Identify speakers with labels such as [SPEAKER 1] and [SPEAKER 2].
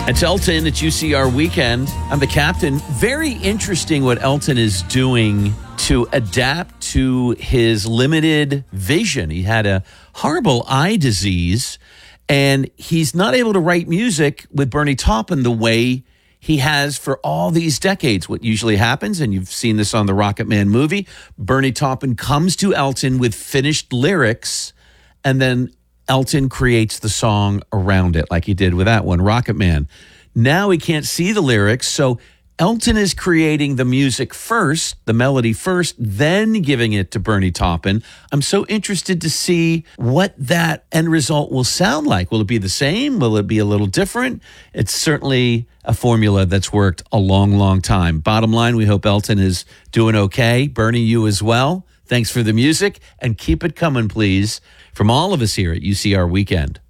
[SPEAKER 1] It's Elton at UCR Weekend. I'm the captain. Very interesting what Elton is doing to adapt to his limited vision. He had a horrible eye disease, and he's not able to write music with Bernie Taupin the way he has for all these decades. What usually happens, and you've seen this on the Rocket Man movie, Bernie Taupin comes to Elton with finished lyrics, and then Elton creates the song around it, like he did with that one, Rocket Man. Now he can't see the lyrics, so Elton is creating the music first, the melody first, then giving it to Bernie Taupin. I'm so interested to see what that end result will sound like. Will it be the same? Will it be a little different? It's certainly a formula that's worked a long, long time. Bottom line, we hope Elton is doing okay. Bernie, you as well. Thanks for the music, and keep it coming, please, from all of us here at UCR Weekend.